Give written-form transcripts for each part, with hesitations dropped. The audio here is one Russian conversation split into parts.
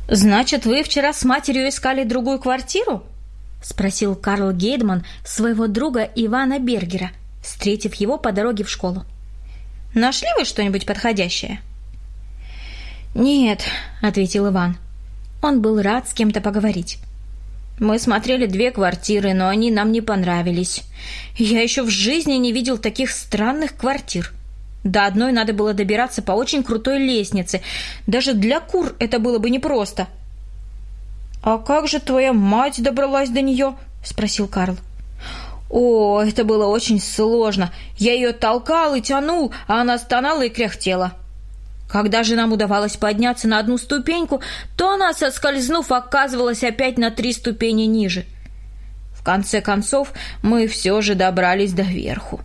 «Значит, вы вчера с матерью искали другую квартиру?» — спросил Карл Гейдман своего друга Ивана Бергера, встретив его по дороге в школу. «Нашли вы что-нибудь подходящее?» «Нет», — ответил Иван. Он был рад с кем-то поговорить. «Мы смотрели 2 квартиры, но они нам не понравились. Я еще в жизни не видел таких странных квартир. До одной надо было добираться по очень крутой лестнице. Даже для кур это было бы непросто». «А как же твоя мать добралась до нее?» — спросил Карл. «О, это было очень сложно. Я ее толкал и тянул, а она стонала и кряхтела. Когда же нам удавалось подняться на 1 ступеньку, то она, соскользнув, оказывалась опять на 3 ступени ниже. В конце концов, мы все же добрались до верху».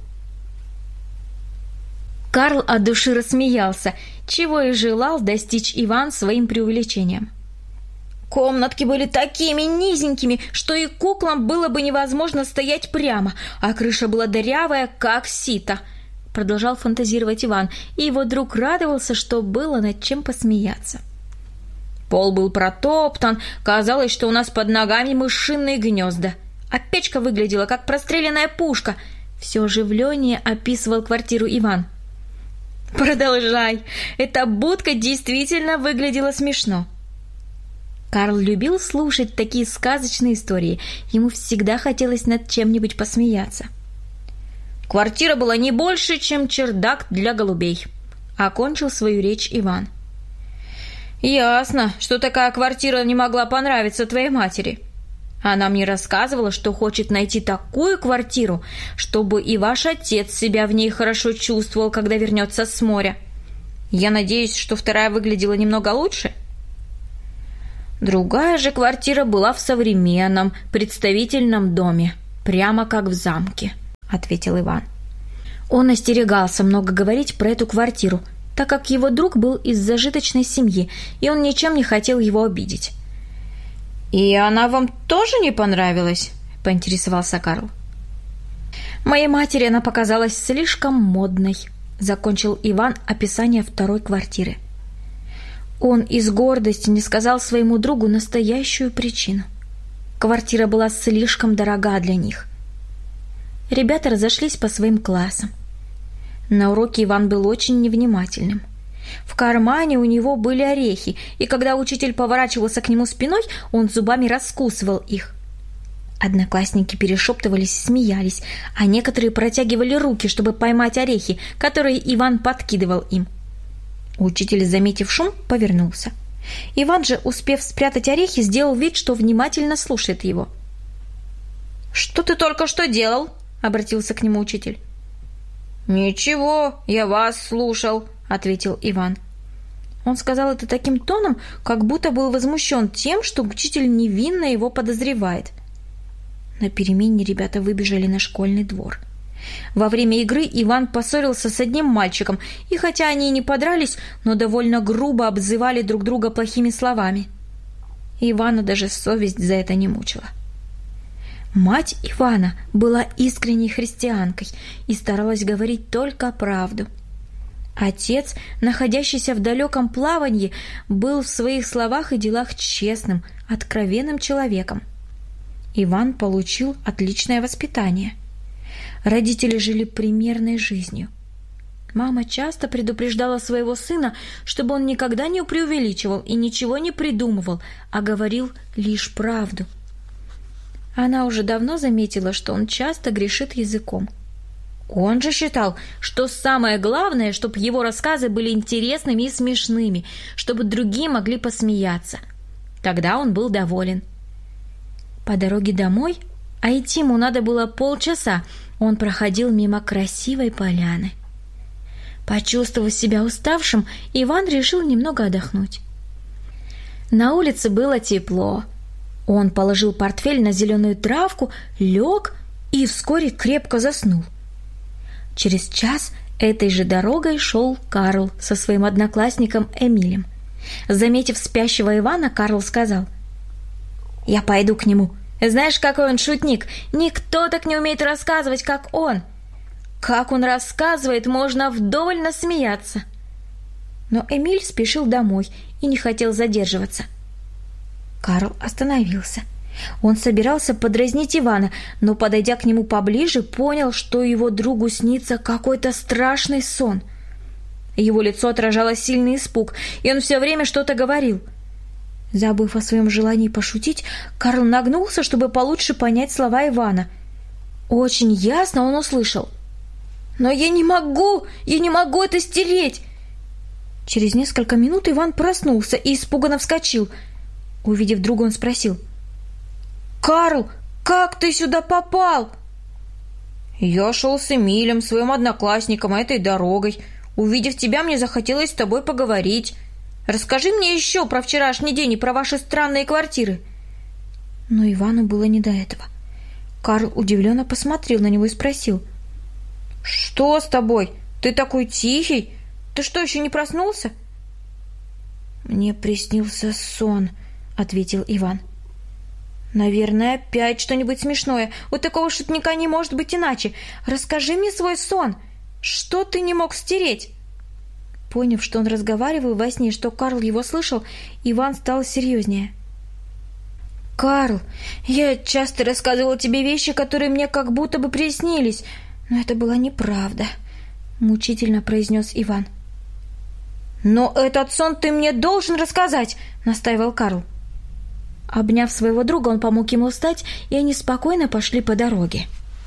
Карл от души рассмеялся, чего и желал достичь Иван своим преувеличением. «Комнатки были такими низенькими, что и куклам было бы невозможно стоять прямо, а крыша была дырявая, как сито», — продолжал фантазировать Иван, и его друг радовался, что было над чем посмеяться. «Пол был протоптан, казалось, что у нас под ногами мышиные гнезда, а печка выглядела, как простреленная пушка», — все оживленнее описывал квартиру Иван. «Продолжай, эта будка действительно выглядела смешно». Карл любил слушать такие сказочные истории. Ему всегда хотелось над чем-нибудь посмеяться. «Квартира была не больше, чем чердак для голубей», — окончил свою речь Иван. «Ясно, что такая квартира не могла понравиться твоей матери. Она мне рассказывала, что хочет найти такую квартиру, чтобы и ваш отец себя в ней хорошо чувствовал, когда вернется с моря. Я надеюсь, что вторая выглядела немного лучше?» «Другая же квартира была в современном, представительном доме, прямо как в замке», — ответил Иван. Он остерегался много говорить про эту квартиру, так как его друг был из зажиточной семьи, и он ничем не хотел его обидеть. «И она вам тоже не понравилась?» — поинтересовался Карл. «Моей матери она показалась слишком модной», — закончил Иван описание второй квартиры. Он из гордости не сказал своему другу настоящую причину. Квартира была слишком дорога для них. Ребята разошлись по своим классам. На уроке Иван был очень невнимательным. В кармане у него были орехи, и когда учитель поворачивался к нему спиной, он зубами раскусывал их. Одноклассники перешептывались и смеялись, а некоторые протягивали руки, чтобы поймать орехи, которые Иван подкидывал им. Учитель, заметив шум, повернулся. Иван же, успев спрятать орехи, сделал вид, что внимательно слушает его. «Что ты только что делал?» — обратился к нему учитель. «Ничего, я вас слушал», — ответил Иван. Он сказал это таким тоном, как будто был возмущен тем, что учитель невинно его подозревает. На перемене ребята выбежали на школьный двор. Во время игры Иван поссорился с одним мальчиком, и хотя они и не подрались, но довольно грубо обзывали друг друга плохими словами. Ивана даже совесть за это не мучила. Мать Ивана была искренней христианкой и старалась говорить только правду. Отец, находящийся в далеком плавании, был в своих словах и делах честным, откровенным человеком. Иван получил отличное воспитание. Родители жили примерной жизнью. Мама часто предупреждала своего сына, чтобы он никогда не преувеличивал и ничего не придумывал, а говорил лишь правду. Она уже давно заметила, что он часто грешит языком. Он же считал, что самое главное, чтобы его рассказы были интересными и смешными, чтобы другие могли посмеяться. Тогда он был доволен. По дороге домой, а идти ему надо было полчаса, он проходил мимо красивой поляны. Почувствовав себя уставшим, Иван решил немного отдохнуть. На улице было тепло. Он положил портфель на зеленую травку, лег и вскоре крепко заснул. Через час этой же дорогой шел Карл со своим одноклассником Эмилем. Заметив спящего Ивана, Карл сказал: «Я пойду к нему. Знаешь, какой он шутник? Никто так не умеет рассказывать, как он. Как он рассказывает, можно вдоволь насмеяться». Но Эмиль спешил домой и не хотел задерживаться. Карл остановился. Он собирался подразнить Ивана, но, подойдя к нему поближе, понял, что его другу снится какой-то страшный сон. Его лицо отражало сильный испуг, и он все время что-то говорил. Забыв о своем желании пошутить, Карл нагнулся, чтобы получше понять слова Ивана. Очень ясно он услышал: «Но я не могу это стереть!» Через несколько минут Иван проснулся и испуганно вскочил. Увидев друга, он спросил: «Карл, как ты сюда попал?» «Я шел с Эмилем, своим одноклассником, этой дорогой. Увидев тебя, мне захотелось с тобой поговорить. Расскажи мне еще про вчерашний день и про ваши странные квартиры». Но Ивану было не до этого. Карл удивленно посмотрел на него и спросил: «Что с тобой? Ты такой тихий. Ты что, еще не проснулся?» «Мне приснился сон», — ответил Иван. «Наверное, опять что-нибудь смешное. У такого шутника не может быть иначе. Расскажи мне свой сон. Что ты не мог стереть?» Поняв, что он разговаривал во сне, что Карл его слышал, Иван стал серьезнее. «Карл, я часто рассказывал тебе вещи, которые мне как будто бы приснились, но это была неправда», — мучительно произнес Иван. «Но этот сон ты мне должен рассказать», — настаивал Карл. Обняв своего друга, он помог ему встать, и они спокойно пошли по дороге.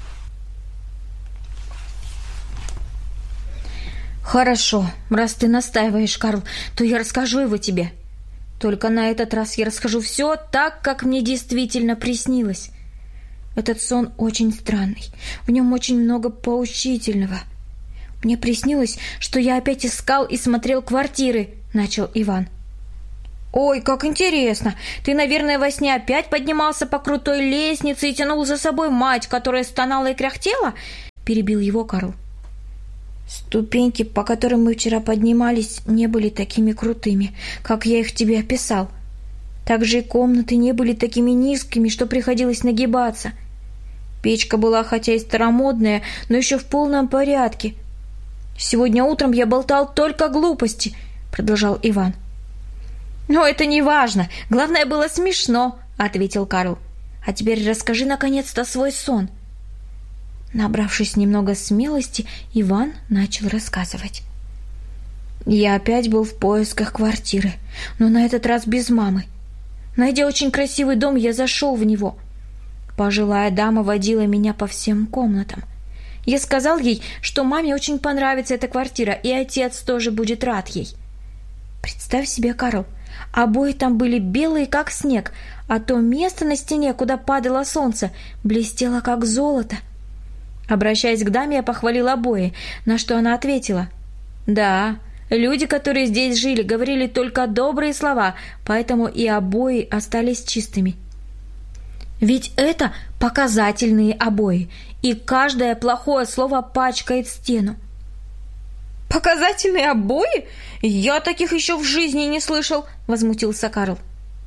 «Хорошо, раз ты настаиваешь, Карл, то я расскажу его тебе. Только на этот раз я расскажу все так, как мне действительно приснилось. Этот сон очень странный, в нем очень много поучительного. Мне приснилось, что я опять искал и смотрел квартиры», — начал Иван. «Ой, как интересно! Ты, наверное, во сне опять поднимался по крутой лестнице и тянул за собой мать, которая стонала и кряхтела?» — перебил его Карл. «Ступеньки, по которым мы вчера поднимались, не были такими крутыми, как я их тебе описал. Также и комнаты не были такими низкими, что приходилось нагибаться. Печка была хотя и старомодная, но еще в полном порядке. Сегодня утром я болтал только глупости», — продолжал Иван. «Но это не важно. Главное, было смешно», — ответил Карл. «А теперь расскажи наконец-то свой сон». Набравшись немного смелости, Иван начал рассказывать. «Я опять был в поисках квартиры, но на этот раз без мамы. Найдя очень красивый дом, я зашел в него. Пожилая дама водила меня по всем комнатам. Я сказал ей, что маме очень понравится эта квартира, и отец тоже будет рад ей. Представь себе, Карл, обои там были белые, как снег, а то место на стене, куда падало солнце, блестело, как золото. Обращаясь к даме, я похвалил обои, на что она ответила: «Да, люди, которые здесь жили, говорили только добрые слова, поэтому и обои остались чистыми. Ведь это показательные обои, и каждое плохое слово пачкает стену». «Показательные обои? Я таких еще в жизни не слышал», — возмутился Карл.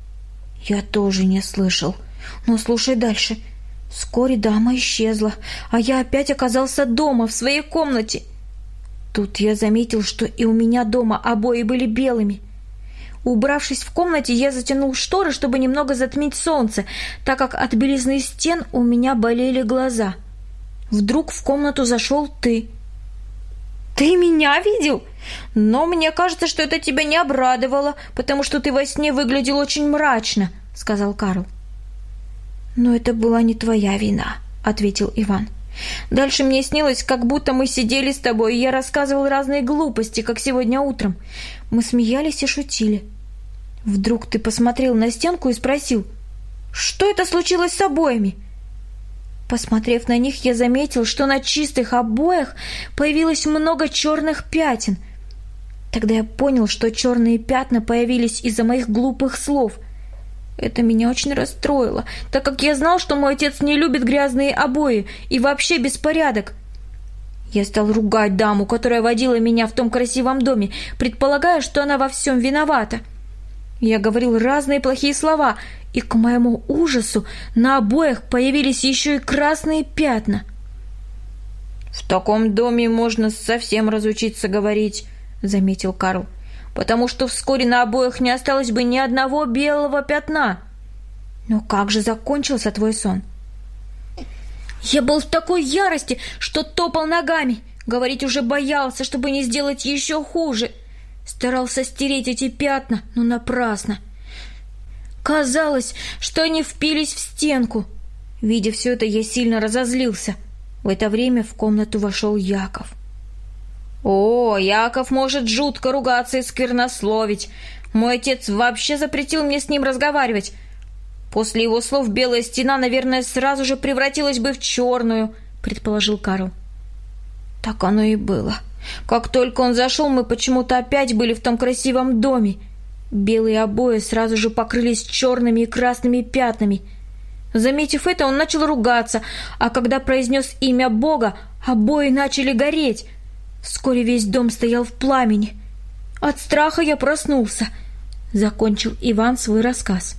«Я тоже не слышал. Но слушай дальше. Вскоре дама исчезла, а я опять оказался дома, в своей комнате. Тут я заметил, что и у меня дома обои были белыми. Убравшись в комнате, я затянул шторы, чтобы немного затмить солнце, так как от белизны стен у меня болели глаза. Вдруг в комнату зашел ты». «Ты меня видел? Но мне кажется, что это тебя не обрадовало, потому что ты во сне выглядел очень мрачно», — сказал Карл. «Но это была не твоя вина», — ответил Иван. «Дальше мне снилось, как будто мы сидели с тобой, и я рассказывал разные глупости, как сегодня утром. Мы смеялись и шутили. Вдруг ты посмотрел на стенку и спросил: что это случилось с обоями? Посмотрев на них, я заметил, что на чистых обоях появилось много черных пятен. Тогда я понял, что черные пятна появились из-за моих глупых слов. Это меня очень расстроило, так как я знал, что мой отец не любит грязные обои и вообще беспорядок. Я стал ругать даму, которая водила меня в том красивом доме, предполагая, что она во всем виновата. Я говорил разные плохие слова, и, к моему ужасу, на обоях появились еще и красные пятна. «В таком доме можно совсем разучиться говорить», — заметил Карл, «потому что вскоре на обоях не осталось бы ни одного белого пятна. «Но как же закончился твой сон?» «Я был в такой ярости, что топал ногами. Говорить уже боялся, чтобы не сделать еще хуже. Старался стереть эти пятна, но напрасно. Казалось, что они впились в стенку. Видя все это, я сильно разозлился. В это время в комнату вошел Яков. О, Яков может жутко ругаться и сквернословить. Мой отец вообще запретил мне с ним разговаривать. После его слов белая стена, наверное, сразу же превратилась бы в черную, предположил Карл. Так оно и было. Как только он зашел, мы почему-то опять были в том красивом доме. Белые обои сразу же покрылись черными и красными пятнами. Заметив это, он начал ругаться, а когда произнес имя Бога, обои начали гореть. Вскоре весь дом стоял в пламени. От страха я проснулся. Закончил Иван свой рассказ.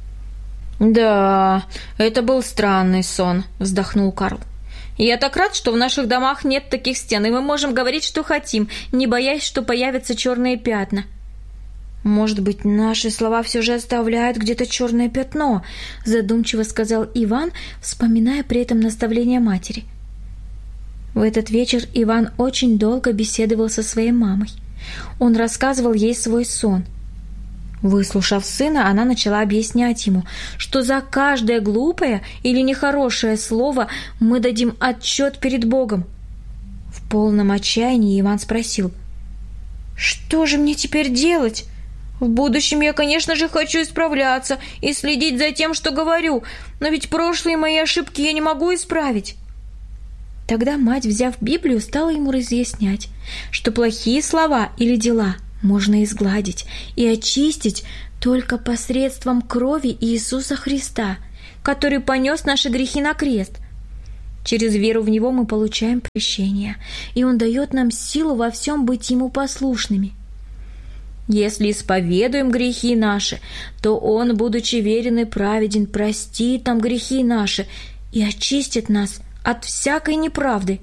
«Да, это был странный сон», — вздохнул Карл. «Я так рад, что в наших домах нет таких стен, и мы можем говорить, что хотим, не боясь, что появятся черные пятна». «Может быть, наши слова все же оставляют где-то черное пятно», — задумчиво сказал Иван, вспоминая при этом наставление матери. В этот вечер Иван очень долго беседовал со своей мамой. Он рассказывал ей свой сон. Выслушав сына, она начала объяснять ему, что за каждое глупое или нехорошее слово мы дадим отчет перед Богом. В полном отчаянии Иван спросил: «Что же мне теперь делать? В будущем я, конечно же, хочу исправляться и следить за тем, что говорю, но ведь прошлые мои ошибки я не могу исправить». Тогда мать, взяв Библию, стала ему разъяснять, что плохие слова или дела можно изгладить и очистить только посредством крови Иисуса Христа, который понес наши грехи на крест. Через веру в Него мы получаем прощение, и Он дает нам силу во всем быть Ему послушными. Если исповедуем грехи наши, то Он, будучи верен и праведен, простит нам грехи наши и очистит нас от всякой неправды.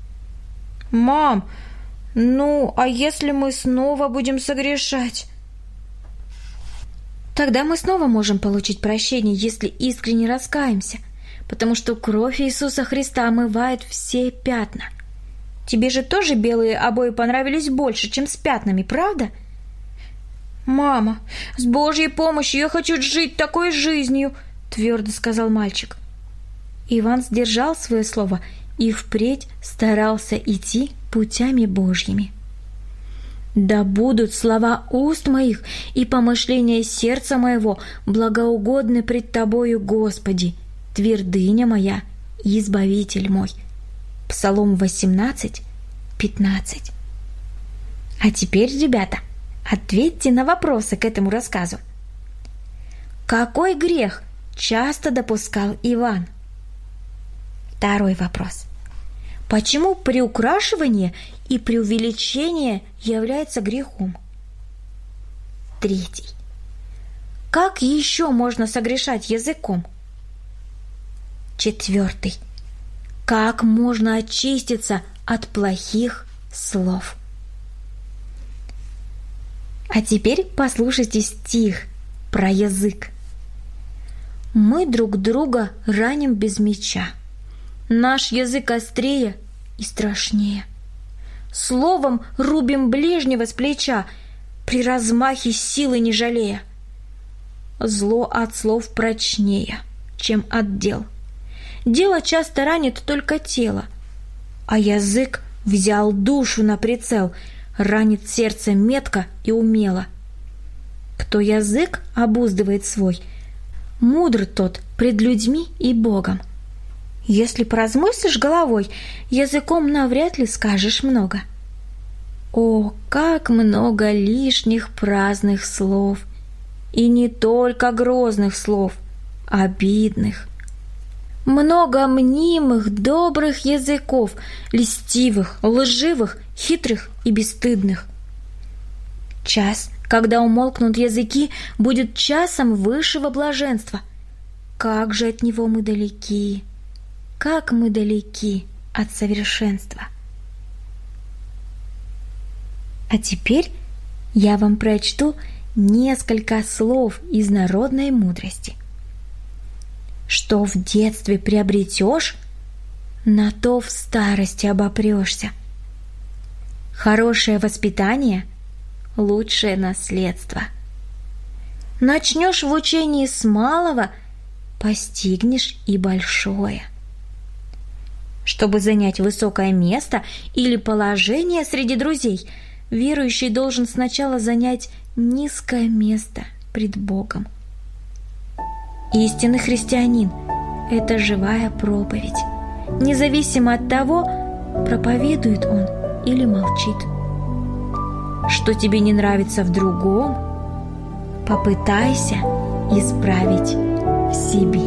«Мам, а если мы снова будем согрешать?» «Тогда мы снова можем получить прощение, если искренне раскаемся, потому что кровь Иисуса Христа омывает все пятна. Тебе же тоже белые обои понравились больше, чем с пятнами, правда?» «Мама, с Божьей помощью я хочу жить такой жизнью», — твердо сказал мальчик. Иван сдержал свое слово и впредь старался идти путями Божьими. «Да будут слова уст моих и помышления сердца моего благоугодны пред Тобою, Господи, твердыня моя и избавитель мой». Псалом 18, 15. А теперь, ребята, ответьте на вопросы к этому рассказу. Какой грех часто допускал Иван? Второй вопрос. Почему приукрашивание и преувеличение является грехом? Третий. Как еще можно согрешать языком? Четвертый. Как можно очиститься от плохих слов? А теперь послушайте стих про язык. «Мы друг друга раним без меча. Наш язык острее и страшнее. Словом рубим ближнего с плеча, при размахе силы не жалея. Зло от слов прочнее, чем от дел. Дело часто ранит только тело, а язык взял душу на прицел, ранит сердце метко и умело. Кто язык обуздывает свой, мудр тот пред людьми и Богом. Если поразмыслишь головой, языком навряд ли скажешь много. О, как много лишних праздных слов! И не только грозных слов, обидных. Много мнимых, добрых языков, льстивых, лживых, хитрых и бесстыдных. Час, когда умолкнут языки, будет часом высшего блаженства. Как же от него мы далеки! Как мы далеки от совершенства! А теперь я вам прочту несколько слов из народной мудрости. Что в детстве приобретешь, на то в старости обопрешься. Хорошее воспитание – лучшее наследство. Начнешь в учении с малого, постигнешь и большое. Чтобы занять высокое место или положение среди друзей, верующий должен сначала занять низкое место пред Богом. Истинный христианин – это живая проповедь, независимо от того, проповедует он или молчит. Что тебе не нравится в другом, попытайся исправить в себе.